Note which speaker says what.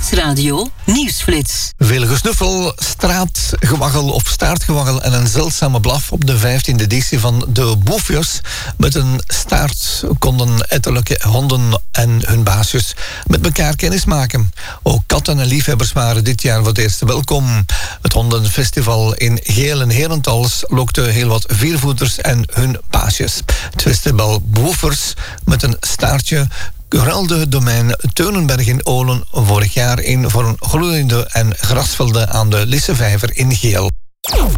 Speaker 1: Nieuwsradio Nieuwsflits.
Speaker 2: Veel gesnuffel, straatgewaggel of staartgewaggel en een zeldzame blaf op de 15e editie van de Boefjes. Met een staart konden ettelijke honden en hun baasjes met elkaar kennis maken. Ook katten en liefhebbers waren dit jaar voor het eerst welkom. Het hondenfestival in Geel en Herentals lokte heel wat viervoeters en hun baasjes. Het festival Boefers met een staartje ruilde het domein Teunenberg in Olen vorig jaar in voor een groeiende en grasvelden aan de Lissevijver in Geel.